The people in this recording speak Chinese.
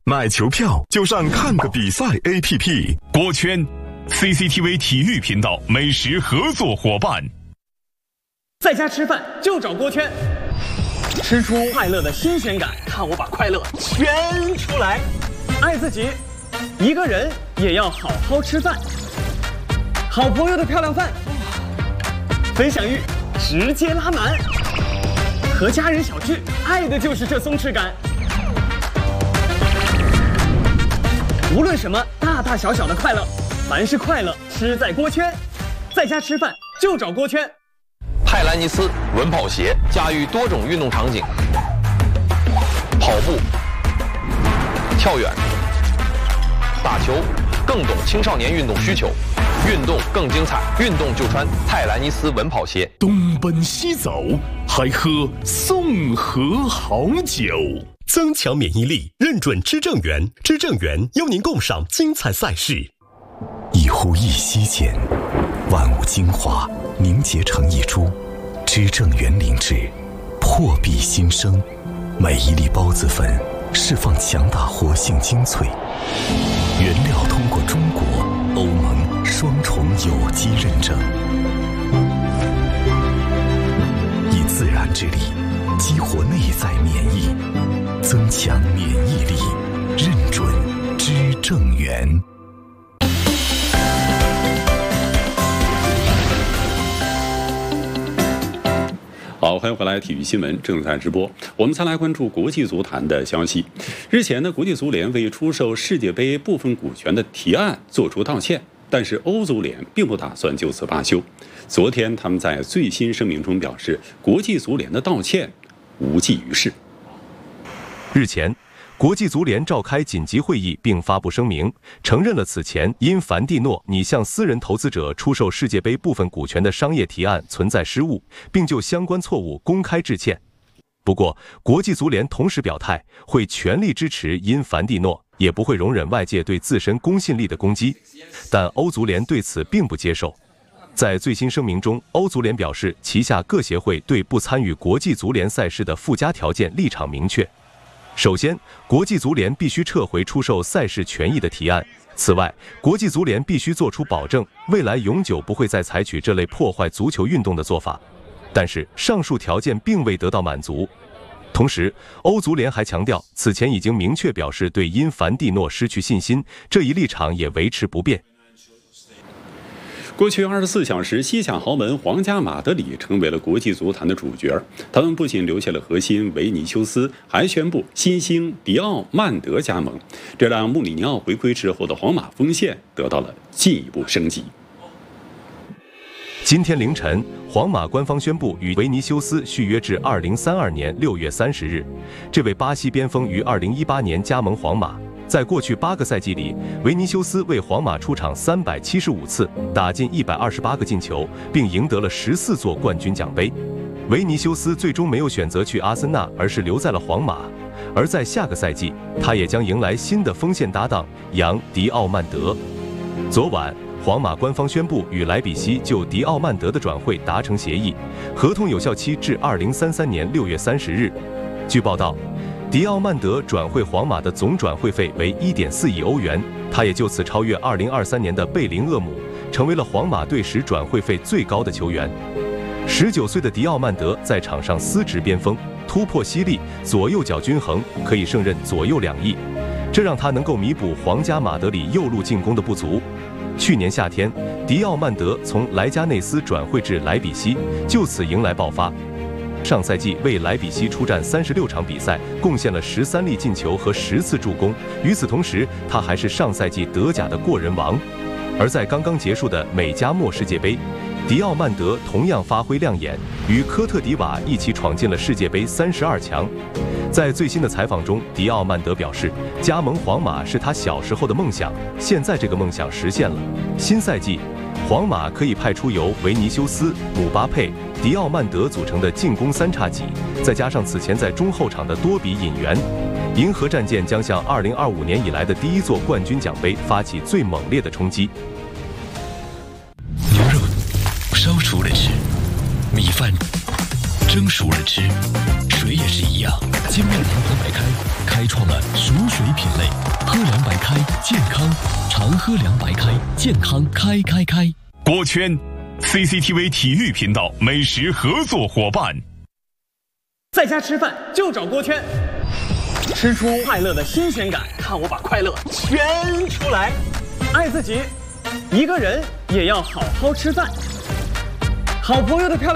买球票就上看个比赛 APP。 国圈 CCTV 体育频道美食合作伙伴。 在家吃饭就找锅圈，吃出快乐的新鲜感，看我把快乐圈出来。爱自己，一个人也要好好吃饭。好朋友的漂亮饭，分享欲直接拉满。和家人小聚，爱的就是这松弛感。无论什么大大小小的快乐，凡是快乐吃在锅圈。在家吃饭就找锅圈。 泰兰尼斯稳跑鞋驾驭多种运动场景，跑步、跳远、打球，更懂青少年运动需求，运动更精彩，运动就穿泰兰尼斯稳跑鞋。 东奔西走，还喝宋河好酒。 增强免疫力，认准知正源，知正源邀您共赏精彩赛事。 一呼一吸间，万物精华凝结成一株，知正源灵芝，破壁新生。每一粒孢子粉释放强大活性精粹，原料通过中国、欧盟双重有机认证，以自然之力激活内在免疫，增强免疫力，认准知正源。 好，欢迎回来，体育新闻正在直播。我们再来关注国际足坛的消息。日前呢，国际足联为出售世界杯部分股权的提案作出道歉，但是欧足联并不打算就此罢休。昨天，他们在最新声明中表示，国际足联的道歉无济于事。 日前，国际足联召开紧急会议并发布声明，承认了此前因凡蒂诺拟向私人投资者出售世界杯部分股权的商业提案存在失误，并就相关错误公开致歉。不过，国际足联同时表态，会全力支持因凡蒂诺，也不会容忍外界对自身公信力的攻击。但欧足联对此并不接受。在最新声明中，欧足联表示，旗下各协会对不参与国际足联赛事的附加条件立场明确。首先，国际足联必须撤回出售赛事权益的提案。此外，国际足联必须作出保证，未来永久不会再采取这类破坏足球运动的做法。但是，上述条件并未得到满足。同时，欧足联还强调，此前已经明确表示对因凡蒂诺失去信心，这一立场也维持不变。 过去24小时，西甲豪门皇家马德里成为了国际足坛的主角。他们不仅留下了核心维尼修斯，还宣布新星迪奥曼德加盟，这让穆里尼奥回归之后的皇马锋线得到了进一步升级。 今天凌晨，皇马官方宣布与维尼修斯续约至2032年6月30日。这位巴西边锋于2018年加盟皇马。在过去8个赛季里，维尼修斯为皇马出场375次，打进128个进球，并赢得了14座冠军奖杯。维尼修斯最终没有选择去阿森纳，而是留在了皇马。而在下个赛季，他也将迎来新的锋线搭档扬·迪奥曼德。昨晚，皇马官方宣布与莱比锡就迪奥曼德的转会达成协议，合同有效期至2033年6月30日。据报道，迪奥曼德转会皇马的总转会费为1.4亿欧元，他也就此超越2023年的贝林厄姆，成为了皇马队史转会费最高的球员。19岁的迪奥曼德在场上司职边锋，突破犀利，左右脚均衡，可以胜任左右两翼，这让他能够弥补皇家马德里右路进攻的不足。去年夏天，迪奥曼德从莱加内斯转会至莱比锡，就此迎来爆发。上赛季为莱比锡出战36场比赛，贡献了13粒进球和10次助攻。与此同时，他还是上赛季德甲的过人王。而在刚刚结束的美加墨世界杯，迪奥曼德同样发挥亮眼，与科特迪瓦一起闯进了世界杯32强。在最新的采访中，迪奥曼德表示，加盟皇马是他小时候的梦想，现在这个梦想实现了。新赛季，皇马可以派出由维尼修斯、姆巴佩、迪奥曼德组成的进攻三叉戟，再加上此前在中后场的多比引援，银河战舰将向2025年以来的第一座冠军奖杯发起最猛烈的冲击。 牛肉烧熟了吃，米饭蒸熟了吃，水也是一样。精酿柠檬白开，开开创了熟水品类，喝凉白开，健康，常喝凉白开，健康开。 锅圈 ，CCTV 体育频道美食合作伙伴。 在家吃饭就找锅圈，吃出快乐的新鲜感，看我把快乐全出来。爱自己，一个人也要好好吃饭。好朋友的漂亮。